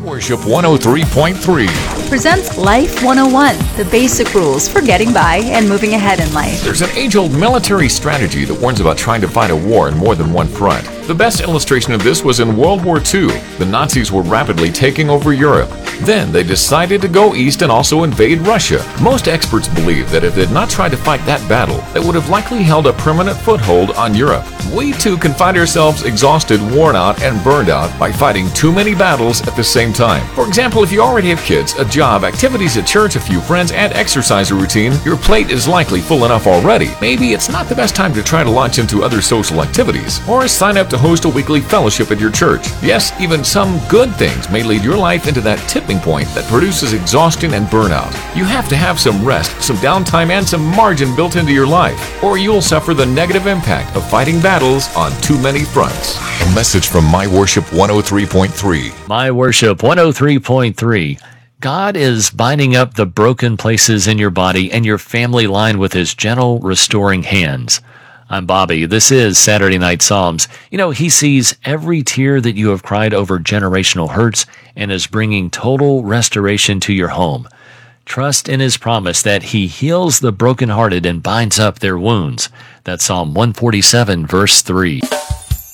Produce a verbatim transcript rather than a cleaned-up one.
Worship one oh three point three presents Life one oh one, the basic rules for getting by and moving ahead in life. There's an age-old military strategy that warns about trying to fight a war in more than one front. The best illustration of this was in World War Two. The Nazis were rapidly taking over Europe. Then they decided to go east and also invade Russia. Most experts believe that if they had not tried to fight that battle, they would have likely held a permanent foothold on Europe. We too can find ourselves exhausted, worn out, and burned out by fighting too many battles at the same time. For example, if you already have kids, a job, activities at church, a few friends, and exercise routine, your plate is likely full enough already. Maybe it's not the best time to try to launch into other social activities or sign up to host a weekly fellowship at your church. Yes, even some good things may lead your life into that tipping point that produces exhaustion and burnout. You have to have some rest, some downtime, and some margin built into your life, or you'll suffer the negative impact of fighting battles on too many fronts. A message from My Worship one oh three point three. My Worship one oh three point three. God is binding up the broken places in your body and your family line with his gentle, restoring hands. I'm Bobby. This is Saturday Night Psalms. You know, he sees every tear that you have cried over generational hurts and is bringing total restoration to your home. Trust in his promise that he heals the brokenhearted and binds up their wounds. That's Psalm one forty-seven, verse three.